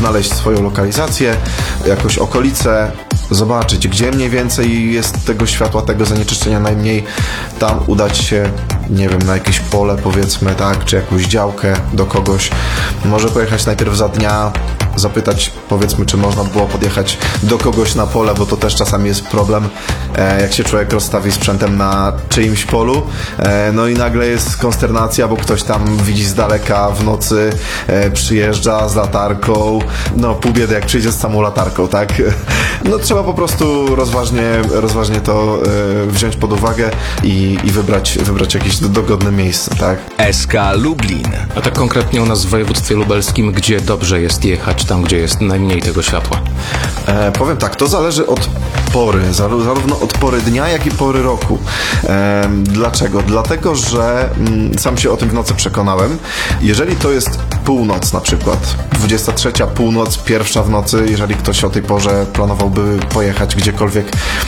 znaleźć swoją lokalizację, jakąś okolicę, zobaczyć, gdzie mniej więcej jest tego światła, tego zanieczyszczenia najmniej, tam udać się, nie wiem, na jakieś pole, powiedzmy, tak, czy jakąś działkę do kogoś. Może pojechać najpierw za dnia, zapytać, powiedzmy, czy można było podjechać do kogoś na pole, bo to też czasami jest problem, jak się człowiek rozstawi sprzętem na czyimś polu, no i nagle jest konsternacja, bo ktoś tam widzi z daleka w nocy, przyjeżdża z latarką, no pół biedy jak przyjdzie z samą latarką, tak? No trzeba po prostu rozważnie to wziąć pod uwagę i wybrać jakieś dogodne miejsce, tak? SK Lublin. A tak konkretnie u nas w województwie lubelskim, gdzie dobrze jest jechać, tam gdzie jest najmniej tego światła? Powiem tak, to zależy od pory, zarówno od pory dnia, jak i pory roku. Dlaczego? Dlatego, że sam się o tym w nocy przekonałem. Jeżeli to jest północ na przykład, 23 północ, 1 w nocy, jeżeli ktoś o tej porze planowałby pojechać gdziekolwiek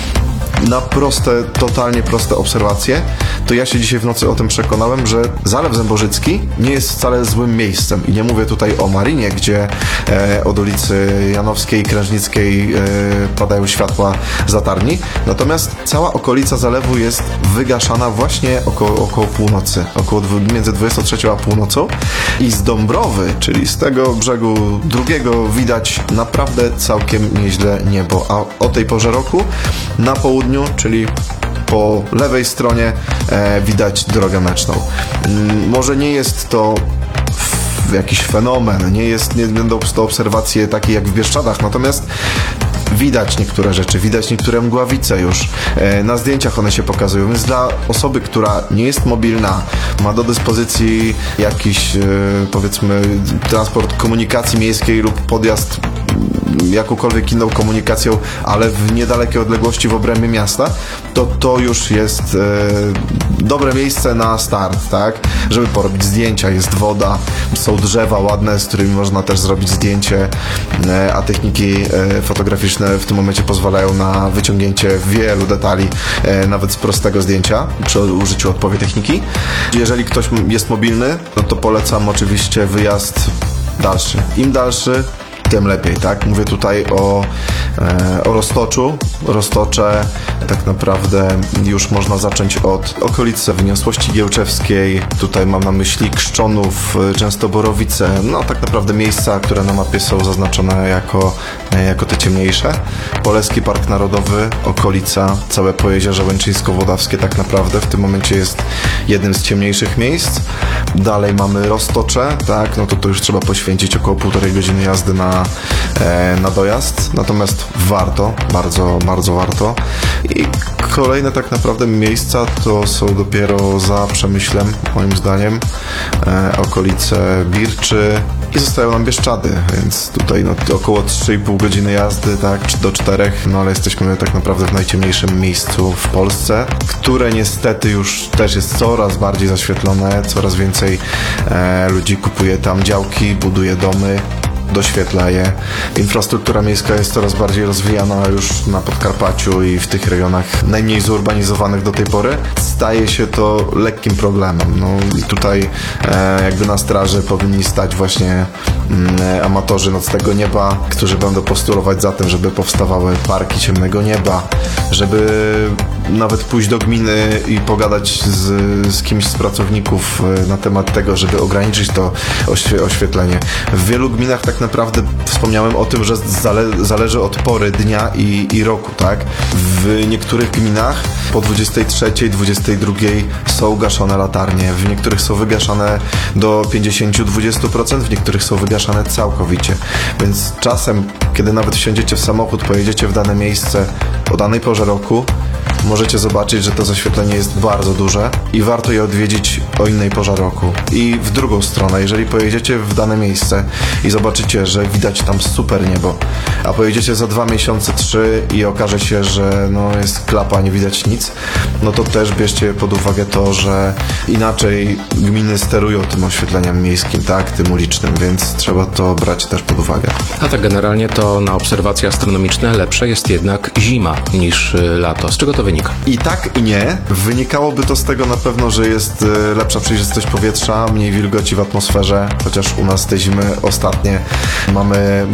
na totalnie proste obserwacje, to ja się dzisiaj w nocy o tym przekonałem, że Zalew Zębożycki nie jest wcale złym miejscem. I nie mówię tutaj o Marinie, gdzie od ulicy Janowskiej, Krężnickiej padają światła z latarni. Natomiast cała okolica zalewu jest wygaszana właśnie około północy, między 23 a północą. I z Dąbrowy, czyli z tego brzegu drugiego, widać naprawdę całkiem nieźle niebo. A o tej porze roku na południu, czyli po lewej stronie, widać Drogę Mleczną. Może nie jest to jakiś fenomen, nie będą to obserwacje takie jak w Bieszczadach, natomiast widać niektóre rzeczy, widać niektóre mgławice już. Na zdjęciach one się pokazują, więc dla osoby, która nie jest mobilna, ma do dyspozycji jakiś, powiedzmy, transport komunikacji miejskiej lub podjazd jakąkolwiek inną komunikacją, ale w niedalekiej odległości w obrębie miasta, to już jest dobre miejsce na start, tak? Żeby porobić zdjęcia. Jest woda, są drzewa ładne, z którymi można też zrobić zdjęcie, a techniki fotograficzne w tym momencie pozwalają na wyciągnięcie wielu detali, nawet z prostego zdjęcia, przy użyciu odpowiedniej techniki. Jeżeli ktoś jest mobilny, no to polecam oczywiście wyjazd dalszy. Im dalszy, tym lepiej, tak? Mówię tutaj o Roztoczu. Roztocze tak naprawdę już można zacząć od okolicy Wyniosłości Giełczewskiej. Tutaj mam na myśli Krzczonów, Częstoborowice. No tak naprawdę miejsca, które na mapie są zaznaczone jako te ciemniejsze. Poleski Park Narodowy, okolica, całe Pojezierze Łęczyńsko-Wodawskie tak naprawdę w tym momencie jest jednym z ciemniejszych miejsc. Dalej mamy Roztocze, tak? No to już trzeba poświęcić około 1,5 godziny jazdy na dojazd, natomiast warto, bardzo, bardzo warto. I kolejne tak naprawdę miejsca to są dopiero za Przemyślem, moim zdaniem, okolice Birczy i zostają nam Bieszczady, więc tutaj około 3,5 godziny jazdy, tak, do 4, no ale jesteśmy tak naprawdę w najciemniejszym miejscu w Polsce, które niestety już też jest coraz bardziej zaświetlone, coraz więcej ludzi kupuje tam działki, buduje domy, doświetla je. Infrastruktura miejska jest coraz bardziej rozwijana już na Podkarpaciu i w tych rejonach najmniej zurbanizowanych do tej pory. Staje się to lekkim problemem. No i tutaj jakby na straży powinni stać właśnie amatorzy nocnego nieba, którzy będą postulować za tym, żeby powstawały parki ciemnego nieba, żeby nawet pójść do gminy i pogadać z kimś z pracowników na temat tego, żeby ograniczyć to oświetlenie. W wielu gminach tak naprawdę wspomniałem o tym, że zależy od pory dnia i roku, tak? W niektórych gminach po 23, 22 są gaszone latarnie, w niektórych są wygaszane do 50-20%, w niektórych są wygaszane całkowicie. Więc czasem, kiedy nawet wsiądziecie w samochód, pojedziecie w dane miejsce o danej porze roku, możecie zobaczyć, że to zaświetlenie jest bardzo duże i warto je odwiedzić o innej porze roku. I w drugą stronę, jeżeli pojedziecie w dane miejsce i zobaczycie, że widać tam super niebo, a pojedziecie za 2 miesiące, 3 i okaże się, że no jest klapa, nie widać nic, no to też bierzcie pod uwagę to, że inaczej gminy sterują tym oświetleniem miejskim, tak, tym ulicznym, więc trzeba to brać też pod uwagę. A tak generalnie to na obserwacje astronomiczne lepsze jest jednak zima niż lato. Z czego to wynika? I tak, i nie. Wynikałoby to z tego na pewno, że jest lepsza przejrzystość powietrza, mniej wilgoci w atmosferze, chociaż u nas te zimy ostatnie mamy